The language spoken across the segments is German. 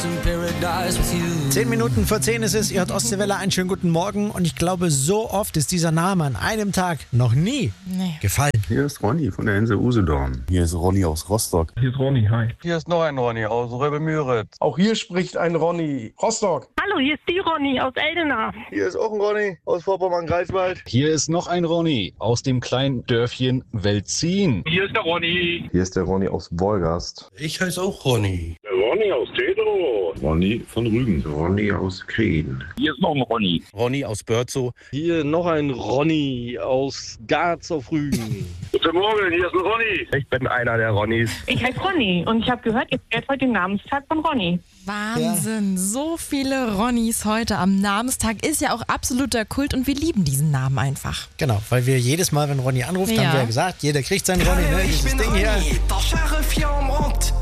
10 Minuten vor 10 ist es, ihr hört Ostseewelle, einen schönen guten Morgen und ich glaube, so oft ist dieser Name an einem Tag noch nie gefallen. Hier ist Ronny von der Insel Usedorn. Hier ist Ronny aus Rostock. Hier ist Ronny, hi. Hier ist noch ein Ronny aus Röbelmüritz. Auch hier spricht ein Ronny. Rostock. Hallo, hier ist die Ronny aus Eldena. Hier ist auch ein Ronny aus Vorpommern-Greifswald. Hier ist noch ein Ronny aus dem kleinen Dörfchen Welzin. Hier ist der Ronny. Hier ist der Ronny aus Wolgast. Ich heiße auch Ronny. Ronny aus Tedro. Ronny von Rügen. Ronny aus Kreden. Hier ist noch ein Ronny. Ronny aus Börzow. Hier noch ein Ronny aus Garz auf Rügen. Guten Morgen, hier ist ein Ronny. Ich bin einer der Ronnys. Ich heiße Ronny und ich habe gehört, ihr feiert heute den Namenstag von Ronny. Wahnsinn, so viele Ronnys heute am Namenstag ist ja auch absoluter Kult und wir lieben diesen Namen einfach. Genau, weil wir jedes Mal, wenn Ronny anruft, haben wir ja gesagt, jeder kriegt seinen Ronny. Ne? Ich bin Ding Ronny, hier. der Sheriff hier am Ort.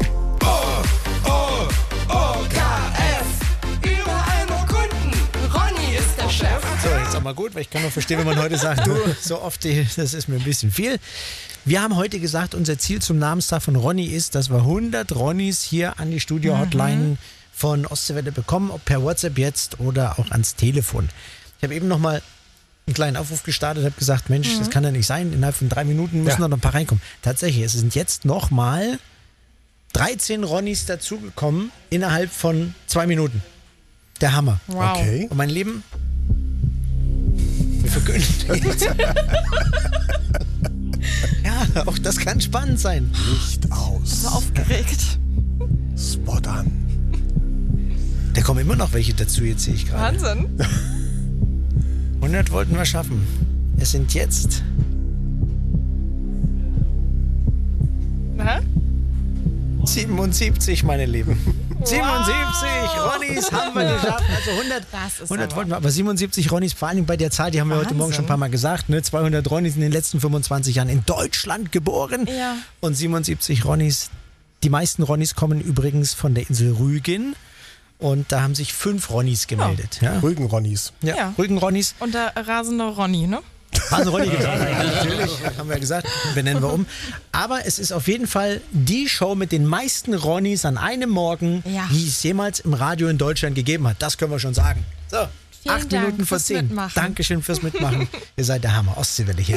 OKF, überall nur Kunden. Ronny ist der Chef. So, jetzt auch mal gut, weil ich kann nur verstehen, wenn man heute sagt, du, so oft, das ist mir ein bisschen viel. Wir haben heute gesagt, unser Ziel zum Namenstag von Ronny ist, dass wir 100 Ronnys hier an die Studio-Hotline von Ostseewelle bekommen, ob per WhatsApp jetzt oder auch ans Telefon. Ich habe eben nochmal einen kleinen Aufruf gestartet, habe gesagt, Mensch, das kann ja nicht sein, innerhalb von 3 Minuten müssen noch ein paar reinkommen. Tatsächlich, es sind jetzt nochmal 13 Ronnys dazugekommen innerhalb von 2 Minuten. Der Hammer. Wow. Okay. Und mein Lieben, wir verkündigen. Ja, auch das kann spannend sein. Licht aus. So aufgeregt. Spot an. Da kommen immer noch welche dazu, jetzt sehe ich gerade. Wahnsinn. 100 wollten wir schaffen. Es sind jetzt Na? 77, meine Lieben. 77 Ronnys haben wir geschafft. Also 100, Das ist 100 aber- wollten wir, aber 77 Ronnys, vor allem bei der Zahl, die haben wir heute Morgen schon ein paar Mal gesagt. Ne? 200 Ronnys in den letzten 25 Jahren in Deutschland geboren. Ja. Und 77 Ronnys. Die meisten Ronnys kommen übrigens von der Insel Rügen. Und da haben sich 5 Ronnys gemeldet. Ja. Rügen-Ronnys. Ja. Rügen-Ronnys. Und der rasende Ronny, ne? Also Ronny gesagt, natürlich, haben wir ja gesagt, benennen wir um. Aber es ist auf jeden Fall die Show mit den meisten Ronnys an einem Morgen, Ja. die es jemals im Radio in Deutschland gegeben hat. Das können wir schon sagen. So, Vielen 8 Dank Minuten vor fürs 10. Mitmachen. Dankeschön fürs Mitmachen. Ihr seid der Hammer. Ostseewelle hier.